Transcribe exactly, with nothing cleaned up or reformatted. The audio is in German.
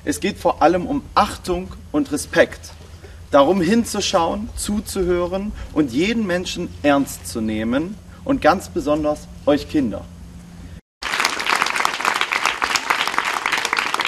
Es geht vor allem um Achtung und Respekt. Darum hinzuschauen, zuzuhören und jeden Menschen ernst zu nehmen und ganz besonders euch Kinder.